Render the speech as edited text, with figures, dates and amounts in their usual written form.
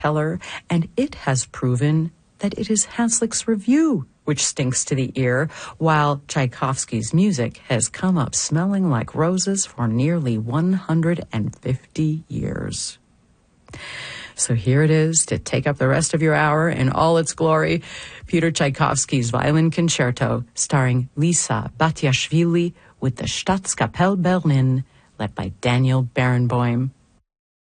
Heller, and it has proven that it is Hanslick's review which stinks to the ear, while Tchaikovsky's music has come up smelling like roses for nearly 150 years. So here it is to take up the rest of your hour in all its glory, Peter Tchaikovsky's Violin Concerto, starring Lisa Batiashvili with the Staatskapelle Berlin, led by Daniel Barenboim.